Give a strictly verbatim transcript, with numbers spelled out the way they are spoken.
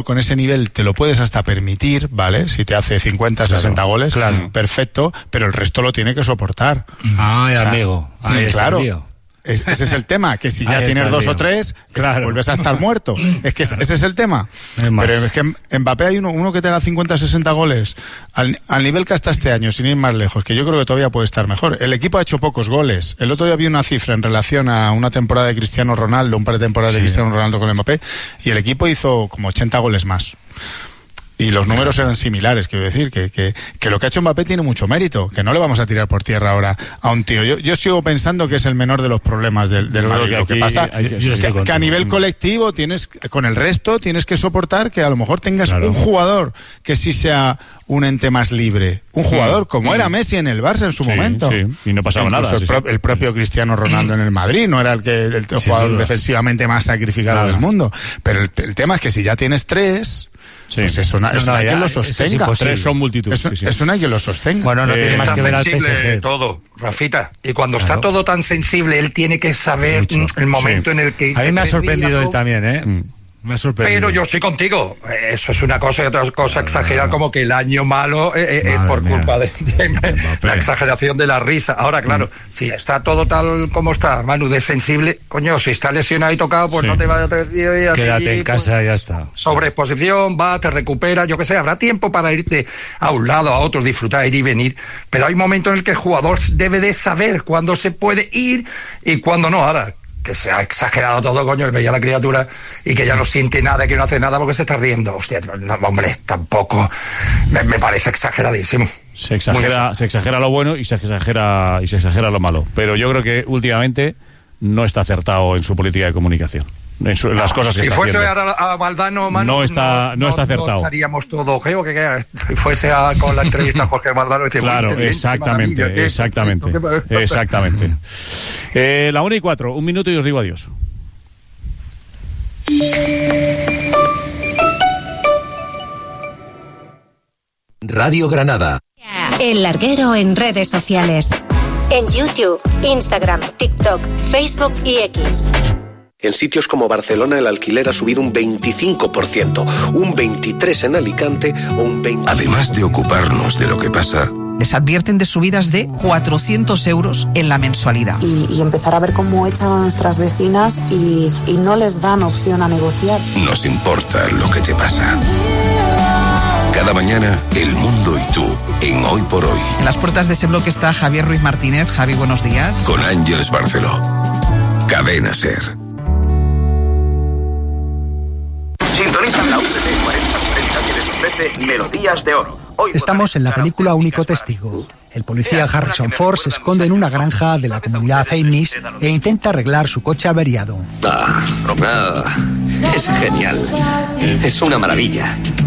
con ese nivel te lo puedes hasta permitir, ¿vale? Si te hace cincuenta, claro, sesenta goles, claro, perfecto, pero el resto lo tiene que soportar. Ay, o sea, amigo, ahí claro. está, Es, ese es el tema, que si ya Ahí tienes está, dos tío. o tres, Claro. vuelves a estar muerto. Es que ese es el tema. Es más. Pero es que en Mbappé hay uno, uno que te haga cincuenta, sesenta goles al, al nivel que hasta este año, sin ir más lejos, que yo creo que todavía puede estar mejor. El equipo ha hecho pocos goles. El otro día vi una cifra en relación a una temporada de Cristiano Ronaldo, un par de temporadas sí. de Cristiano Ronaldo con Mbappé, y el equipo hizo como ochenta goles más. Y los números eran similares, quiero decir, que, que, que lo que ha hecho Mbappé tiene mucho mérito, que no le vamos a tirar por tierra ahora a un tío. Yo, yo sigo pensando que es el menor de los problemas del, del Madrid. Lo que pasa hay, es que, que a nivel colectivo tienes, con el resto tienes que soportar que a lo mejor tengas claro. un jugador que sí sea un ente más libre. Un jugador como sí. era Messi en el Barça en su sí, momento. Sí. Y no pasaba Incluso nada. El, sí, pro, sí. el propio Cristiano Ronaldo en el Madrid no era el que el, el jugador duda. defensivamente más sacrificado claro. del mundo. Pero el, el tema es que si ya tienes tres... Sí. Pues eso, no, eso no, no hay quien lo sostenga. Es tres son multitud. Eso, sí, sí. eso no hay quien lo sostenga. Bueno, no eh, tiene más que ver al P S G. Todo, Rafita. Y cuando claro. está todo tan sensible, él tiene que saber Mucho. el momento sí. en el que... A mí me ha sorprendido él también, ¿eh? Mm. Me ha sorprendido. Pero yo estoy contigo. Eso es una cosa y otra cosa exagerar no. como que el año malo eh, eh, por mía. culpa de, de la exageración de la risa. Ahora, claro, mm. si está todo tal como está, Manu, de sensible, coño, si está lesionado y tocado, pues sí. no te va a... Quédate ti, en casa pues, y ya está. Sobreexposición, va, te recupera, yo qué sé, habrá tiempo para irte a un lado, a otro, disfrutar, ir y venir, pero hay momentos en el que el jugador debe de saber cuándo se puede ir y cuándo no. Ahora, que se ha exagerado todo, coño, que veía a la criatura y que ya no siente nada, que no hace nada porque se está riendo. Hostia, no, hombre, tampoco me, me parece exageradísimo. Se exagera, se exagera lo bueno y se exagera y se exagera lo malo. Pero yo creo que últimamente no está acertado en su política de comunicación. En, su, en las cosas que si está fuese haciendo. a, a Valdano, Manu, no está, no, no está acertado. No estaríamos todos geo que, que si fuese a, con la entrevista a Jorge Valdano. Decir, claro, exactamente, exactamente, exactamente. Eh, la una y cuatro, un minuto y os digo adiós. Radio Granada. El Larguero en redes sociales. En YouTube, Instagram, TikTok, Facebook y X. En sitios como Barcelona el alquiler ha subido un veinticinco por ciento, un veintitrés por ciento en Alicante o un veinte por ciento. Además de ocuparnos de lo que pasa, les advierten de subidas de cuatrocientos euros en la mensualidad. Y, y empezar a ver cómo echan a nuestras vecinas y, y no les dan opción a negociar. Nos importa lo que te pasa. Cada mañana, el mundo y tú, en Hoy por Hoy. En las puertas de ese bloque está Javier Ruiz Martínez. Javi, buenos días. Con Ángeles Barceló. Cadena SER. Sintonizan la U T C cuarenta sesenta que les ofrece Melodías de Oro. Hoy estamos en la película Único Testigo. El policía Harrison Ford se esconde en una granja de la comunidad Amish e intenta arreglar su coche averiado. Ah, ah, es genial. Es una maravilla.